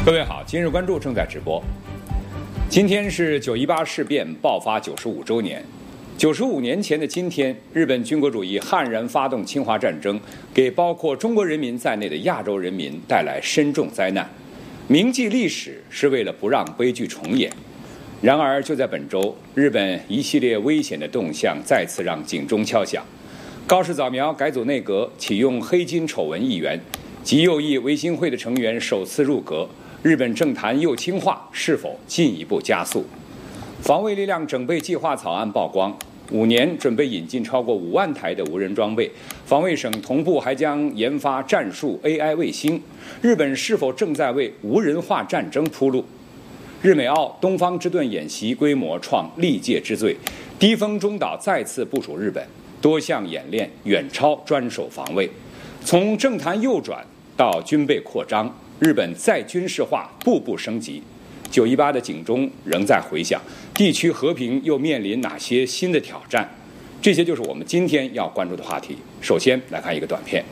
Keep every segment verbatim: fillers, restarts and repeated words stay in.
各位好，今日关注正在直播。今天是九一八事变爆发九十五周年。九十五年前的今天，日本军国主义悍然发动侵华战争，给包括中国人民在内的亚洲人民带来深重灾难。铭记历史是为了不让悲剧重演。然而，就在本周，日本一系列危险的动向再次让警钟敲响。高市早苗改组内阁，启用黑金丑闻议员，极右翼维新会的成员首次入阁。日本政坛右倾化是否进一步加速？防卫力量整备计划草案曝光，五年准备引进超过五万台的无人装备。防卫省同步还将研发战术 A I 卫星。日本是否正在为无人化战争铺路？日美澳东方之盾演习规模创历届之最，低风中岛再次部署日本，多项演练远超专守防卫。从政坛右转到军备扩张，日本再军事化步步升级，九一八的警钟仍在回响，地区和平又面临哪些新的挑战？这些就是我们今天要关注的话题。首先来看一个短片。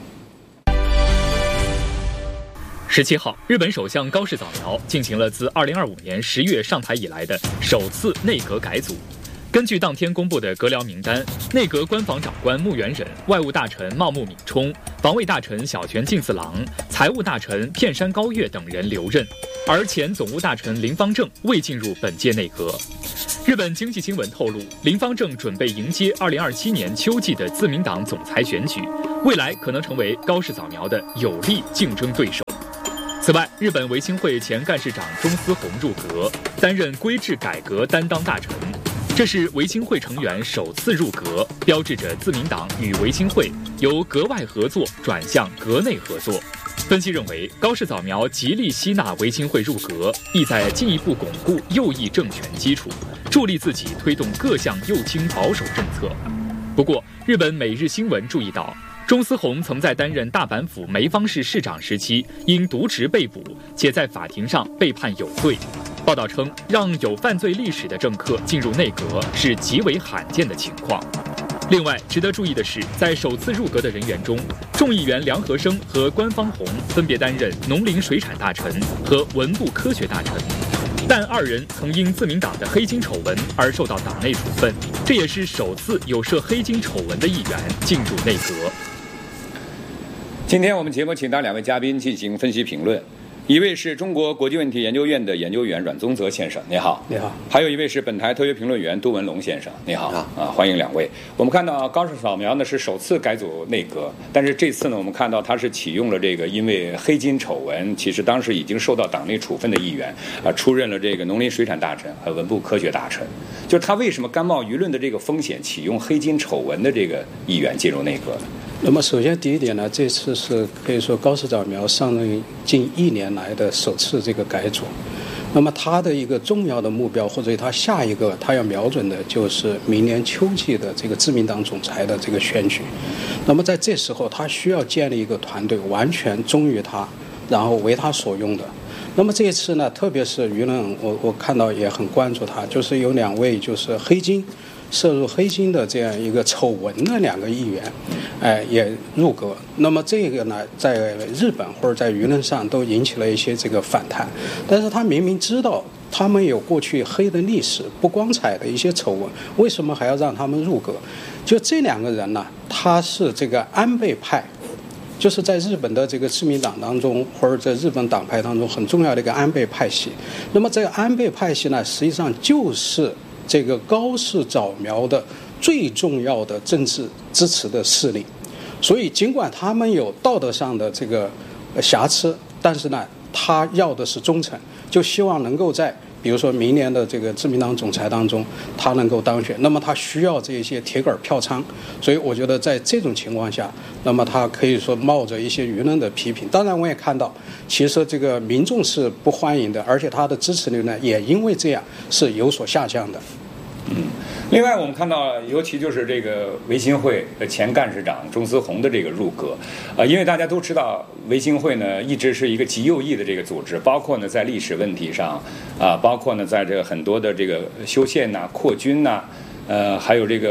十七号，日本首相高市早苗进行了自二零二五年十月上台以来的首次内阁改组。根据当天公布的阁僚名单，内阁官房长官木原忍、外务大臣茂木敏充、防卫大臣小泉进次郎、财务大臣片山高月等人留任，而前总务大臣林芳正未进入本届内阁。日本经济新闻透露，林芳正准备迎接二零二七年秋季的自民党总裁选举，未来可能成为高市早苗的有力竞争对手。此外，日本维新会前干事长中司宏入阁，担任规制改革担当大臣。这是维新会成员首次入阁，标志着自民党与维新会由阁外合作转向阁内合作。分析认为，高市早苗极力吸纳维新会入阁，意在进一步巩固右翼政权基础，助力自己推动各项右倾保守政策。不过，日本每日新闻注意到，中司宏曾在担任大阪府梅芳市市长时期因渎职被捕，且在法庭上被判有罪。报道称，让有犯罪历史的政客进入内阁是极为罕见的情况。另外，值得注意的是，在首次入阁的人员中，众议员梁和生和关芳弘分别担任农林水产大臣和文部科学大臣，但二人曾因自民党的黑金丑闻而受到党内处分，这也是首次有涉黑金丑闻的议员进入内阁。 今天我们节目请到两位嘉宾进行分析评论。一位是中国国际问题研究院的研究员阮宗泽先生，你好。 你好。 还有一位是本台特约评论员杜文龙先生，你好。 你好啊，欢迎两位。我们看到高市早苗呢是首次改组内阁，但是这次呢，我们看到他是启用了这个因为黑金丑闻，其实当时已经受到党内处分的议员啊，出任了这个农林水产大臣和文部科学大臣。就是他为什么甘冒舆论的这个风险，启用黑金丑闻的这个议员进入内阁呢？ 那么首先第一点呢，这次是可以说高市早苗上任近一年来的首次这个改组。那么他的一个重要的目标，或者他下一个他要瞄准的就是明年秋季的这个自民党总裁的这个选举。那么在这时候，他需要建立一个团队，完全忠于他，然后为他所用的。那么这一次呢，特别是舆论，我我看到也很关注他，就是有两位就是黑金。涉入黑金的这样一个丑闻的两个议员，哎，也入阁。那么这个呢，在日本或者在舆论上都引起了一些这个反弹。但是他明明知道他们有过去黑的历史、不光彩的一些丑闻，为什么还要让他们入阁？就这两个人呢，他是这个安倍派。就是在日本的这个自民党当中，或者在日本党派当中很重要的一个安倍派系。那么这个安倍派系呢，实际上就是这个高市早苗的最重要的政治支持的势力，所以尽管他们有道德上的这个瑕疵，但是呢，他要的是忠诚，就希望能够在比如说明年的这个自民党总裁当中，他能够当选，那么他需要这些铁杆票仓，所以我觉得在这种情况下，那么他可以说冒着一些舆论的批评。当然，我也看到，其实这个民众是不欢迎的，而且他的支持率呢，也因为这样是有所下降的。 嗯，另外我们看到，尤其就是这个维新会的前干事长中司宏的这个入阁，呃，因为大家都知道，维新会呢一直是一个极右翼的这个组织，包括呢在历史问题上，啊、呃，包括呢在这个很多的这个修宪呐、扩军呐、呃，还有这个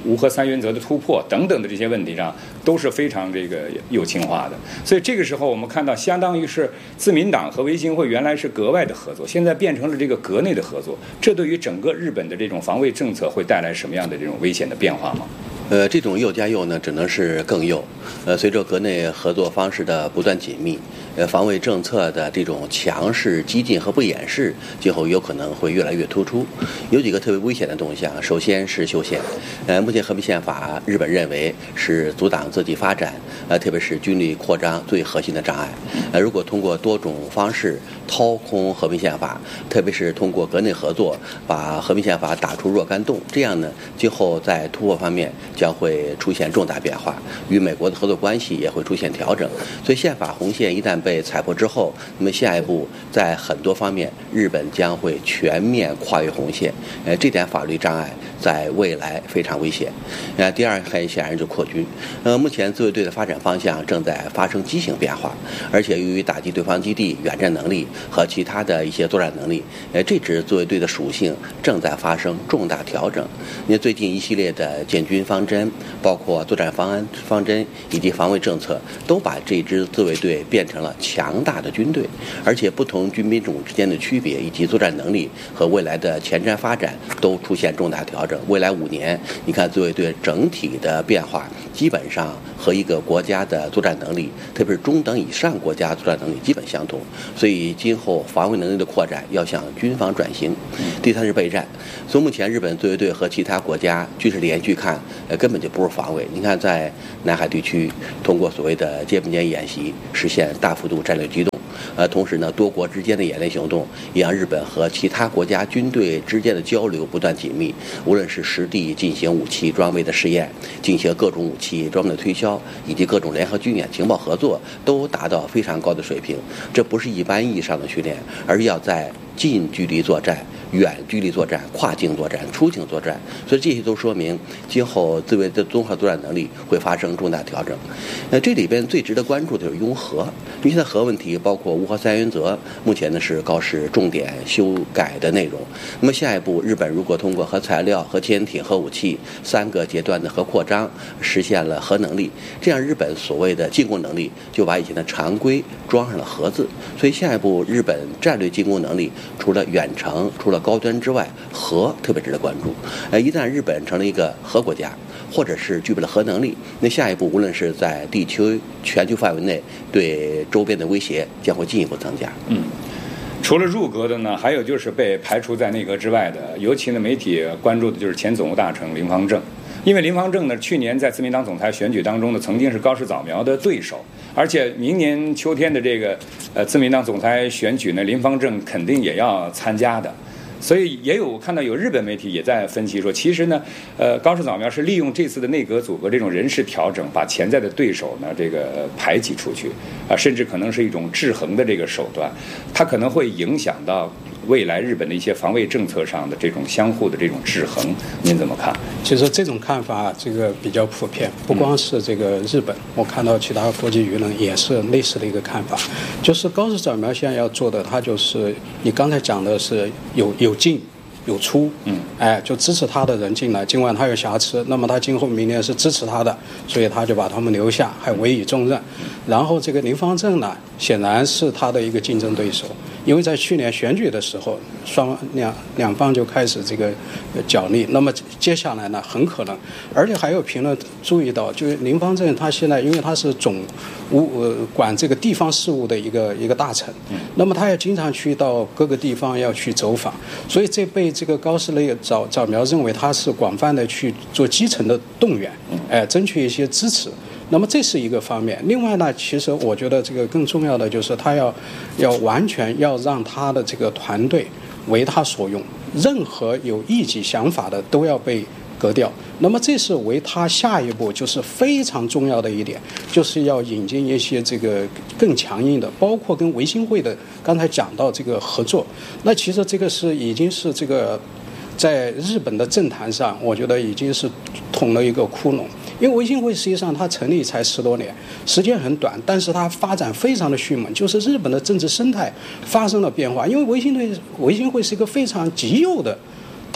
无核三原则的突破等等的这些问题上，都是非常这个右倾化的。所以这个时候我们看到，相当于是自民党和维新会原来是格外的合作，现在变成了这个格内的合作，这对于整个日本的这种防卫政策会带来什么样的这种危险的变化吗？ 呃，这种右加右呢，只能是更右。呃，随着国内合作方式的不断紧密，呃，防卫政策的这种强势、激进和不掩饰，今后有可能会越来越突出。有几个特别危险的动向，首先是修宪。呃，目前和平宪法，日本认为是阻挡自己发展，呃，特别是军力扩张最核心的障碍。呃，如果通过多种方式掏空和平宪法，特别是通过国内合作把和平宪法打出若干洞，这样呢，今后在突破方面将会出现重大变化，与美国的合作关系也会出现调整。所以宪法红线一旦被踩破之后，那么下一步在很多方面日本将会全面跨越红线，呃，这点法律障碍在未来非常危险。呃，第二很显然就扩军。呃，目前自卫队的发展方向正在发生畸形变化，而且由于打击对方基地、远战能力和其他的一些作战能力，呃，这支自卫队的属性正在发生重大调整。因为最近一系列的建军方针，包括作战方案方针以及防卫政策，都把这支自卫队变成了强大的军队，而且不同军兵种之间的区别以及作战能力和未来的前瞻发展都出现重大调整。未来五年，你看自卫队整体的变化，基本上和一个国家的作战能力，特别是中等以上国家作战能力基本相同。所以今后防卫能力的扩展要向军防转型。第三是备战。从目前日本自卫队和其他国家军事连续看，呃，根本就不是防卫。你看，在南海地区，通过所谓的肩并肩演习，实现大幅度战略机动。呃，同时呢，多国之间的演练行动也让日本和其他国家军队之间的交流不断紧密。无论是实地进行武器装备的试验，进行各种武器装备的推销，以及各种联合军演、情报合作，都达到非常高的水平。这不是一般意义上的训练，而是要在近距离作战、远距离作战、跨境作战、出境作战。所以这些都说明今后自卫的综合作战能力会发生重大调整。那这里边最值得关注的就是拥核。因为现在核问题包括无核三原则，目前呢是高市重点修改的内容。那么下一步，日本如果通过核材料、核潜艇、核武器三个阶段的核扩张，实现了核能力，这样日本所谓的进攻能力就把以前的常规装上了核字。所以下一步日本战略进攻能力除了远程、除了高端之外，核特别值得关注。呃，一旦日本成了一个核国家，或者是具备了核能力，那下一步无论是在地球、全球范围内对周边的威胁将会进一步增加。 嗯，除了入阁的呢，还有就是被排除在内阁之外的，尤其呢媒体关注的就是前总务大臣林芳正。因为林芳正呢，去年在自民党总裁选举当中呢，曾经是高市早苗的对手，而且明年秋天的这个呃自民党总裁选举呢，林芳正肯定也要参加的。所以也有看到有日本媒体也在分析说，其实呢，呃，高市早苗是利用这次的内阁组阁这种人事调整，把潜在的对手呢这个排挤出去，啊，甚至可能是一种制衡的这个手段，它可能会影响到未来日本的一些防卫政策上的这种相互的这种制衡，您怎么看？ 其实这种看法这个比较普遍，不光是这个日本，我看到其他国际舆论也是类似的一个看法，就是高市早苗现在要做的，他就是你刚才讲的是有有进有出，嗯，哎，就支持他的人进来，尽管他有瑕疵，那么他今后明年是支持他的，所以他就把他们留下，还委以重任。然后这个林芳正呢，显然是他的一个竞争对手，因为在去年选举的时候，双两两方就开始这个角力。那么接下来呢，很可能，而且还有评论注意到，就是林芳正他现在因为他是总务呃管这个地方事务的一个一个大臣，那么他也经常去到各个地方要去走访，所以这被这个高市早早苗认为他是广泛的去做基层的动员，哎，争取一些支持。那么这是一个方面。另外呢，其实我觉得这个更重要的就是他要要完全要让他的这个团队为他所用，任何有异己想法的都要被革掉。那么这是为他下一步就是非常重要的一点，就是要引进一些这个更强硬的，包括跟维新会的刚才讲到这个合作。那其实这个是已经是这个在日本的政坛上，我觉得已经是捅了一个窟窿。因为维新会实际上它成立才十多年，时间很短，但是它发展非常的迅猛，就是日本的政治生态发生了变化。因为维新会维新会是一个非常极右的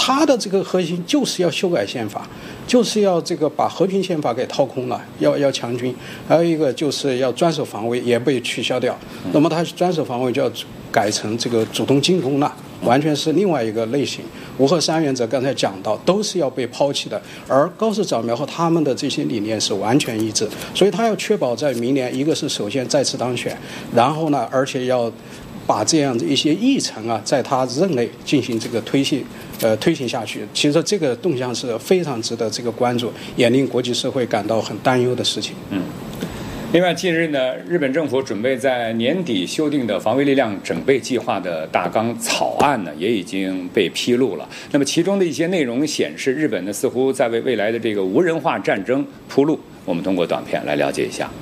它的这个核心就是要修改宪法，就是要这个把和平宪法给掏空了，要要强军，还有一个就是要专守防卫也被取消掉。那么它专守防卫就要改成这个主动进攻了，完全是另外一个类型。五和三原则刚才讲到都是要被抛弃的，而高市早苗和他们的这些理念是完全一致，所以他要确保在明年，一个是首先再次当选，然后呢，而且要把这样的一些议程啊，在他任内进行这个推行，呃，推行下去。其实这个动向是非常值得这个关注，也令国际社会感到很担忧的事情。 嗯。另外，近日呢，日本政府准备在年底修订的防卫力量整备计划的大纲草案呢，也已经被披露了。那么，其中的一些内容显示，日本呢似乎在为未来的这个无人化战争铺路。我们通过短片来了解一下。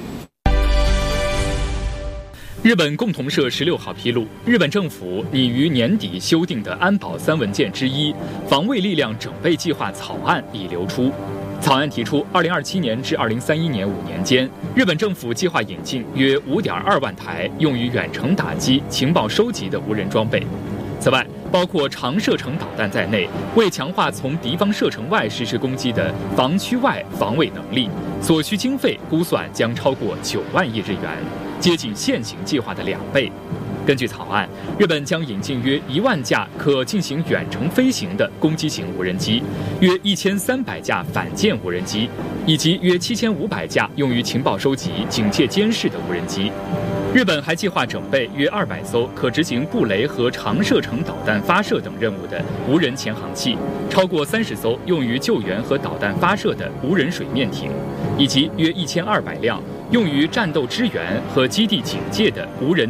日本共同社十六号披露，日本政府拟于年底修订的安保三文件之一《防卫力量整备计划》草案已流出。草案提出，二零二七年至二零三一年五年间，日本政府计划引进约五点二万台用于远程打击、情报收集的无人装备。此外，包括长射程导弹在内，为强化从敌方射程外实施攻击的防区外防卫能力，所需经费估算将超过九万亿日元，接近现行计划的两倍。根据草案，日本将引进约一万架可进行远程飞行的攻击型无人机，约一千三百架反舰无人机，以及约七千五百架用于情报收集、警戒监视的无人机。日本还计划整备约二百艘可执行布雷和长射程导弹发射等任务的无人潜航器，超过三十艘用于救援和导弹发射的无人水面艇，以及约一千二百辆用于战斗支援和基地警戒的无人